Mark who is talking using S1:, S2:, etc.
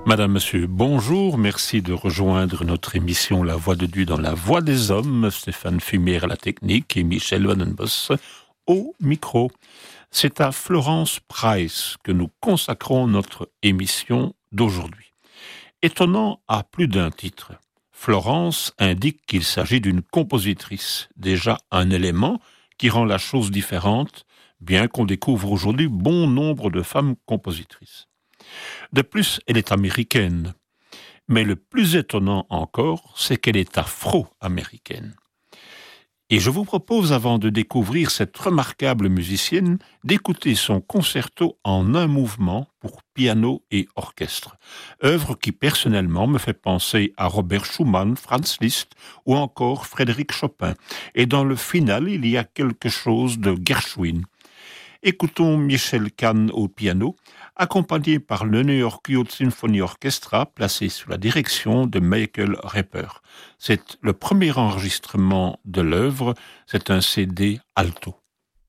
S1: Madame, Monsieur, bonjour. Merci de rejoindre notre émission La Voix de Dieu dans la Voix des Hommes. Stéphane Fumière à la technique et Michel Vandenbos au micro. C'est à Florence Price que nous consacrons notre émission d'aujourd'hui. Étonnant à plus d'un titre, Florence indique qu'il s'agit d'une compositrice, déjà un élément qui rend la chose différente, bien qu'on découvre aujourd'hui bon nombre de femmes compositrices. De plus, elle est américaine. Mais le plus étonnant encore, c'est qu'elle est afro-américaine. Et je vous propose, avant de découvrir cette remarquable musicienne, d'écouter son concerto en un mouvement pour piano et orchestre. Œuvre qui, personnellement, me fait penser à Robert Schumann, Franz Liszt ou encore Frédéric Chopin. Et dans le final, il y a quelque chose de Gershwin. Écoutons Michel Kahn au piano, accompagné par le New York Youth Symphony Orchestra, placé sous la direction de Michael Rapper. C'est le premier enregistrement de l'œuvre, c'est un CD alto.